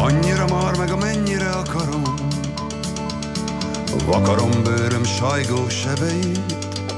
Annyira mar meg, amennyire akarom, vakarom bőröm sajgó sebeit.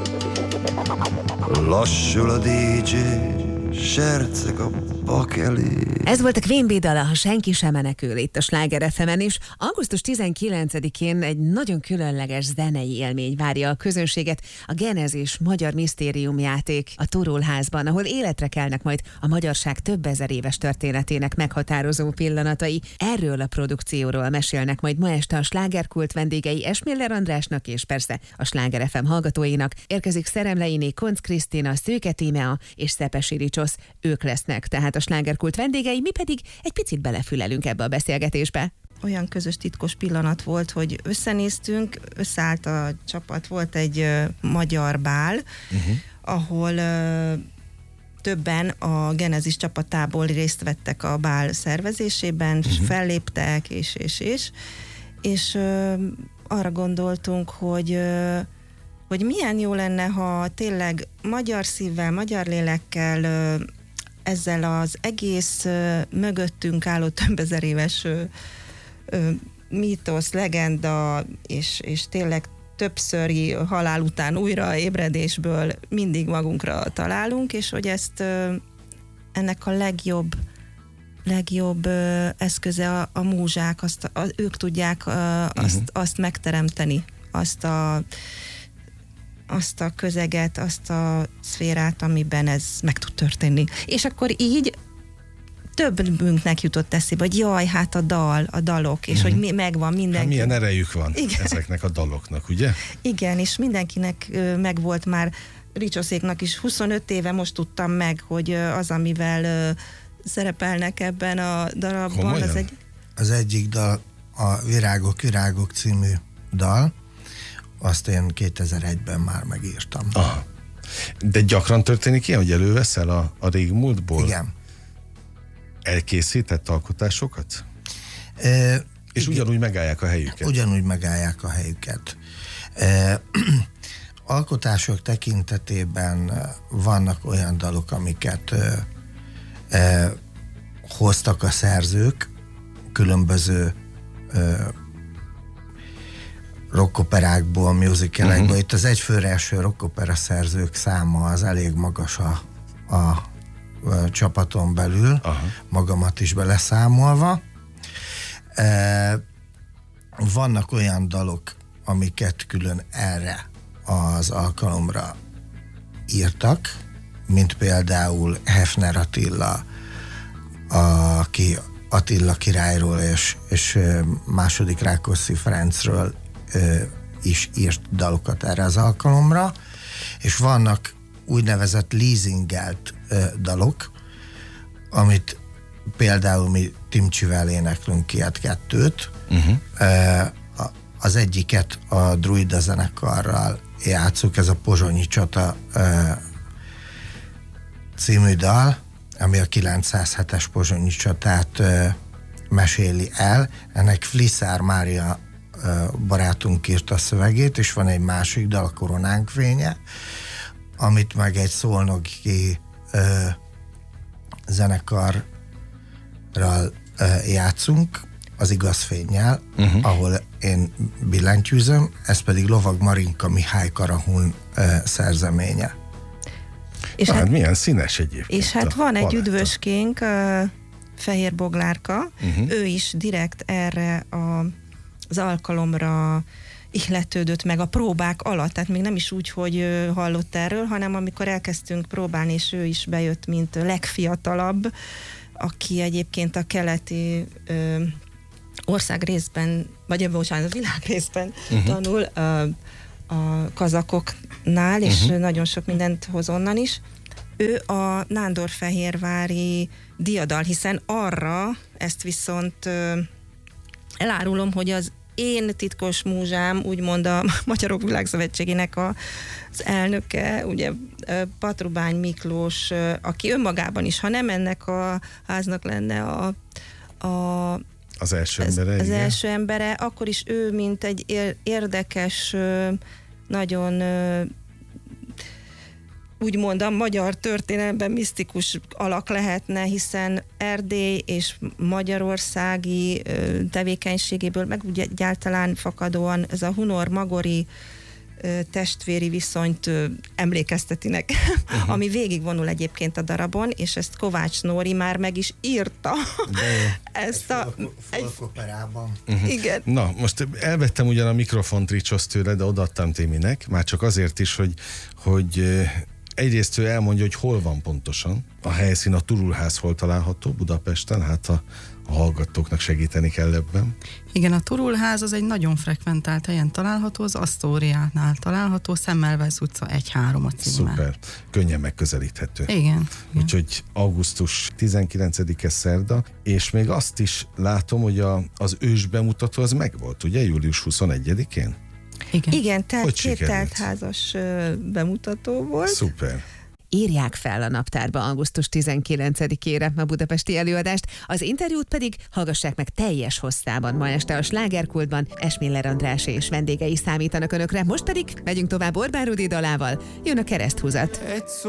Lassul a DJ, serceg a bakelé. Ez volt a Queen Bee dala, Ha senki sem menekül, itt a Sláger FM-en is. Augusztus 19-én egy nagyon különleges zenei élmény várja a közönséget, a Genezis magyar misztériumjáték a Turulházban, ahol életre kelnek majd a magyarság több ezer éves történetének meghatározó pillanatai. Erről a produkcióról mesélnek majd ma este a Slágerkult vendégei, Esmiller Andrásnak és persze a Sláger FM hallgatóinak. Érkezik Szeremleiné, Koncz Krisztina, Szőke Tímea és Szepesi Ricsosz. Ők lesznek tehát a Slágerkult vendégei, mi pedig egy picit belefülelünk ebbe a beszélgetésbe. Olyan közös titkos pillanat volt, hogy összenéztünk, összeállt a csapat, volt egy magyar bál, ahol többen a Genezis csapatából részt vettek a bál szervezésében, felléptek, és arra gondoltunk, hogy milyen jó lenne, ha tényleg magyar szívvel, magyar lélekkel, ezzel az egész mögöttünk álló több ezer éves mítosz, legenda, és tényleg többszöri halál után újra ébredésből mindig magunkra találunk, és hogy ezt ennek a legjobb eszköze a múzsák, ők tudják azt megteremteni, azt a közeget, azt a szférát, amiben ez meg tud történni. És akkor így többünknek jutott eszébe, hogy jaj, hát a dalok, és hogy megvan mindenki. Hát milyen erejük van ezeknek a daloknak, ugye? Igen, és mindenkinek megvolt már, Ricsoszéknak is 25 éve most tudtam meg, hogy az, amivel szerepelnek ebben a darabban. Az egyik dal, a Virágok című dal, azt én 2001-ben már megírtam. Aha. De gyakran történik ilyen, hogy előveszel a régmúltból? Igen. Elkészített alkotásokat? És ugyanúgy megállják a helyüket? Ugyanúgy megállják a helyüket. Alkotások tekintetében vannak olyan dalok, amiket hoztak a szerzők, különböző rockoperákból, musicalekből. Itt az egyfőre eső rockopera szerzők száma az elég magas a csapaton belül, magamat is beleszámolva. Vannak olyan dalok, amiket külön erre az alkalomra írtak, mint például Hefner Attila, aki Attila királyról és második Rákóczi Ferencről is írt dalokat erre az alkalomra, és vannak úgynevezett leasingelt dalok, amit például mi Timcsivel éneklünk ilyet kettőt. Az egyiket a Druida zenekarral játsszuk, ez a Pozsonyi csata című dal, ami a 907-es pozsonyi csatát meséli el. Ennek Fliszár Mária barátunk írt a szövegét, és van egy másik dal, a Koronánk fénye, amit meg egy szolnoki zenekarral játszunk, az Igaz fénnyel, ahol én billentyűzöm, ez pedig Lovag Marinka Mihály Karahun szerzeménye. És hát milyen színes egyébként. És hát van egy üdvöskénk, Fehér Boglárka, ő is direkt erre az alkalomra ihletődött meg a próbák alatt, tehát még nem is úgy, hogy hallott erről, hanem amikor elkezdtünk próbálni, és ő is bejött, mint legfiatalabb, aki egyébként a keleti országrészben, vagy bocsánat, a világrészben tanul a kazakoknál, és nagyon sok mindent hoz onnan is. Ő a nándorfehérvári diadal, hiszen arra, ezt viszont elárulom, hogy az én titkos múzsám, úgymond a Magyarok Világszövetségének az elnöke, ugye Patrubány Miklós, aki önmagában is, ha nem ennek a háznak lenne az első embere, az első embere, akkor is ő, mint egy érdekes, nagyon úgymond a magyar történelemben misztikus alak lehetne, hiszen Erdély és magyarországi tevékenységéből, meg úgy egyáltalán fakadóan ez a hunor-magori testvéri viszonyt emlékeztetinek, ami végigvonul egyébként a darabon, és ezt Kovács Nóri már meg is írta. Ezt a... Folkoperában. Igen. Na, most elvettem ugyan a mikrofont Ricsos tőle, de odaadtam Téminek, már csak azért is, hogy egyrészt ő elmondja, hogy hol van pontosan. A helyszín, a Turulház hol található Budapesten, hát a hallgatóknak segíteni kell ebben. Igen, a Turulház az egy nagyon frekventált helyen található, az Asztóriánál található, Szemmelweis utca 1-3 a címe. Szuper, könnyen megközelíthető. Igen. Úgyhogy augusztus 19-e szerda, és még azt is látom, hogy az ős bemutató az megvolt, ugye, július 21-én? Igen, tehát Hogy két sikerült? teltházas bemutató volt. Szuper. Írják fel a naptárba augusztus 19-ére a budapesti előadást, az interjút pedig hallgassák meg teljes hosszában ma este a Slágerkultban. Esmiller András és vendégei számítanak önökre, most pedig megyünk tovább Orbán Rudi dalával, jön a Kereszthúzat.